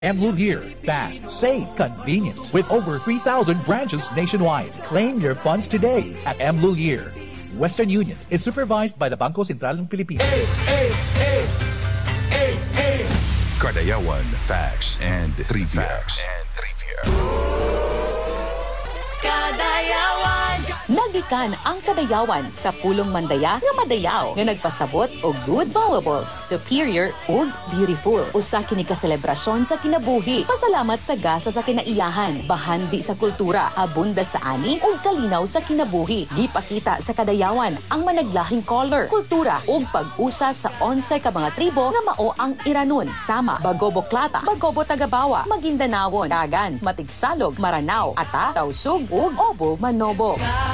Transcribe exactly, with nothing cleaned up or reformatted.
Emblue here. Fast, safe, convenient. With over three thousand branches nationwide. Claim your funds today at Emblue here. Western Union is supervised by the Bangko Sentral ng Pilipinas. Hey, hey, hey, hey, hey. Kardayawan Facts and Trivia. Facts and Trivia. Kadayawan! Nagikan ang kadayawan sa pulong mandaya nga madayaw nga nagpasabot og good, valuable, superior ug beautiful. Usa kini ka selebrasyon sa kinabuhi. Pasalamat sa gasa sa kinaiyahan, bahandi sa kultura, abunda sa ani ug kalinaw sa kinabuhi. Gipakita sa kadayawan ang managlahing color, kultura ug pag-usa sa onsay ka mga tribo nga mao ang Iranon, Sama, Bagobo Klata, Bagobo Tagabawa, Maguindanawon, Dagan, Matigsalog, Maranao, Ata, Tausug ug Obo Manobo.